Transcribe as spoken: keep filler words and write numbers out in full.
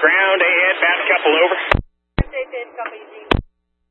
Ground ahead, bound a couple over. Update, copy,